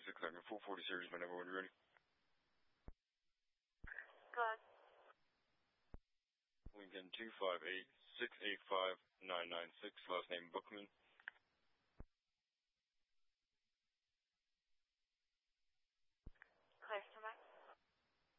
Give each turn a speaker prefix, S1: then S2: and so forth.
S1: 6 Lincoln 440 series whenever when you're ready.
S2: Good.
S1: Lincoln 258-685-996, last name Bookman.